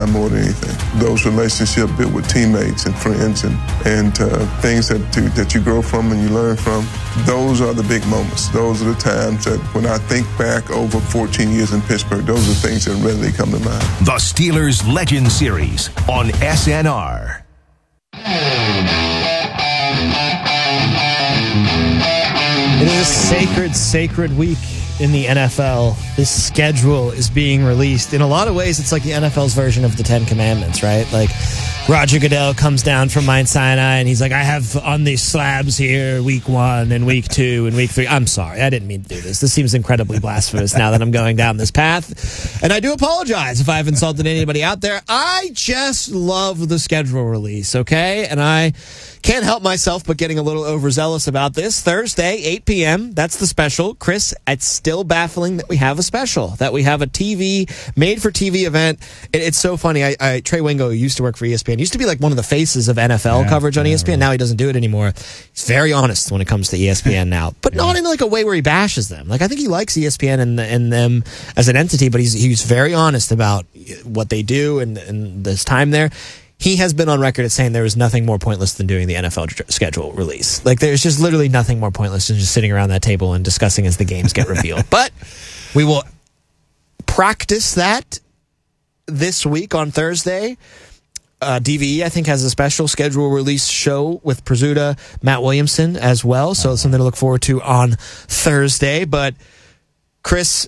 more than anything. Those relationships built with teammates and friends and things that you grow from and you learn from, those are the big moments. Those are the times that when I think back over 14 years in Pittsburgh, those are things that readily come to mind. The Steelers Legend Series on SNR. It is a sacred, sacred week in the NFL. This schedule is being released. In a lot of ways, it's like the NFL's version of the Ten Commandments, right? Like Roger Goodell comes down from Mount Sinai and he's like, I have on these slabs here week 1 and week 2 and week 3. I'm sorry, I didn't mean to do this. This seems incredibly blasphemous now that I'm going down this path. And I do apologize if I've insulted anybody out there. I just love the schedule release, okay? And I can't help myself but getting a little overzealous about this. Thursday, 8 p.m., that's the special. Chris, it's still baffling that we have a special, that we have a made-for-TV event. It's so funny. Trey Wingo, who used to work for ESPN, used to be like one of the faces of NFL coverage on ESPN. Right. Now he doesn't do it anymore. He's very honest when it comes to ESPN now, but not in like a way where he bashes them. Like I think he likes ESPN and them as an entity, but he's very honest about what they do and this time there. He has been on record as saying there is nothing more pointless than doing the NFL schedule release. Like, there's just literally nothing more pointless than just sitting around that table and discussing as the games get revealed. But we will practice that this week on Thursday. DVE, I think, has a special schedule release show with Pursuta, Matt Williamson as well. So it's something to look forward to on Thursday. But, Chris,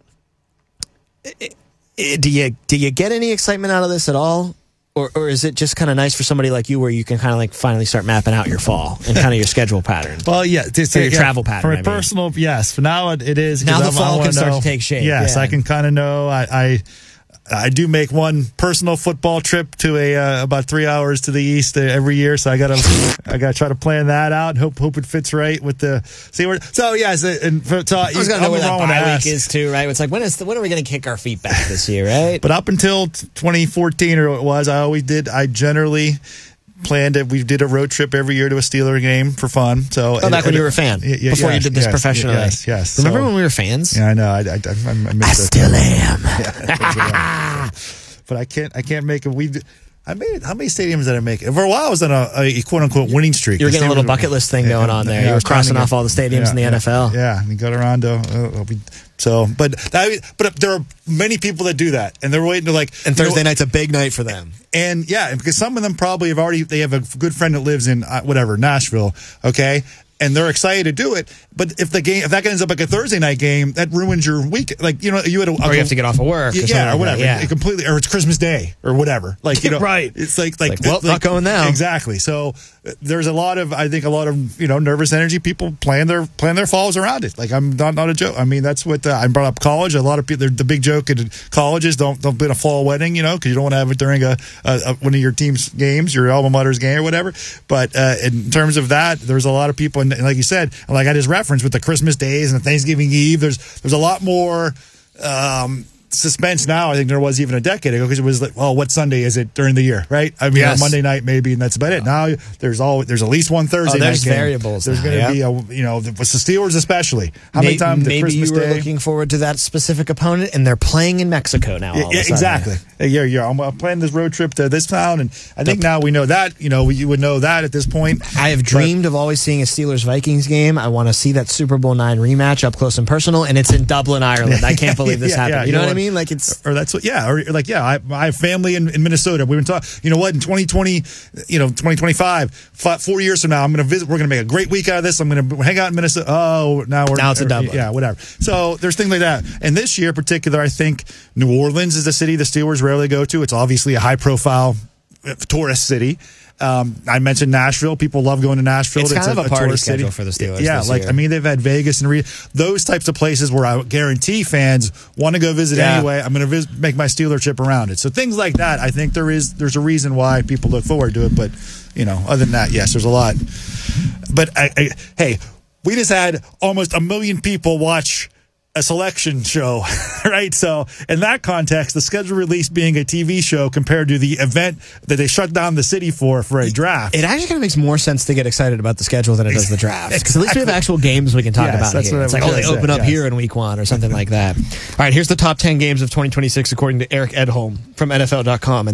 do you get any excitement out of this at all? Or is it just kind of nice for somebody like you where you can kind of like finally start mapping out your fall and kind of your schedule pattern? Well, yeah. Your travel pattern. For personal, yes. For now, it is. Now the fall can start to take shape. Yes, yeah. I can kind of know. I do make one personal football trip to about 3 hours to the east every year, so I gotta try to plan that out and hope it fits right with the see where. So yes, and so I was gonna know where that bye week is too, right? It's like when are we gonna kick our feet back this year, right? But up until 2014 or what it was, I generally planned it. We did a road trip every year to a Steeler game for fun. So back when you were a fan, before you did this professionally. Yes. Remember when we were fans? Yeah, I know. I still am. Yeah, but I can't make it. How many stadiums did I make? For a while, I was on a quote-unquote winning streak. You were getting a little bucket list thing going on there. You were crossing off all the stadiums in the NFL. Yeah, and you got around to... But there are many people that do that, and they're waiting to like... And Thursday night's a big night for them. And yeah, because some of them probably they have a good friend that lives in, Nashville, okay? And they're excited to do it, but if that ends up like a Thursday night game, that ruins your week. Like you had or you have to get off of work, or whatever. It completely, or it's Christmas Day or whatever. Like right? It's not going now. Exactly. So there's a lot of nervous energy. People plan their falls around it. Like I'm not a joke. I mean that's what I brought up college. A lot of people, the big joke at colleges don't be in a fall wedding, because you don't want to have it during one of your team's games, your alma mater's game or whatever. But in terms of that, there's a lot of people. And like you said, like I just referenced with the Christmas days and the Thanksgiving Eve, there's a lot more suspense now, I think, there was even a decade ago, because it was like, well, what Sunday is it during the year, right? I mean, on Monday night maybe, and that's about it. Now there's at least one Thursday night game. Variables. There's going to be with the Steelers especially. How many times maybe Christmas you were Day? looking forward to that specific opponent, and they're playing in Mexico now. All of a sudden. Exactly. Yeah. I'm planning this road trip to this town, and I think now we know that. You would know that at this point. I have dreamed of always seeing a Steelers-Vikings game. I want to see that Super Bowl IX rematch up close and personal, and it's in Dublin, Ireland. I can't believe this happened. You know what I mean? Like it's. Or that's what, I have family in Minnesota. We've been talking, in 2020, 2025, 4 years from now, I'm going to visit. We're going to make a great week out of this. I'm going to hang out in Minnesota. Oh, now it's in Dublin. Yeah, whatever. So there's things like that. And this year in particular, I think New Orleans is the city the Steelers rarely go to. It's obviously a high profile tourist city. I mentioned Nashville. People love going to Nashville. It's kind of a party schedule city for the Steelers. Yeah, this year. They've had Vegas and those types of places where I guarantee fans want to go visit anyway. I'm going to make my Steeler trip around it. So things like that, I think there's a reason why people look forward to it. But other than that, yes, there's a lot. But hey, we just had almost 1 million people watch a selection show, right? So in that context, the schedule release being a TV show compared to the event that they shut down the city for a draft. It actually kind of makes more sense to get excited about the schedule than it does the draft. Because at least we have actual games we can talk about here. It's like, they open up here in week 1 or something like that. All right, here's the top 10 games of 2026 according to Eric Edholm from NFL.com.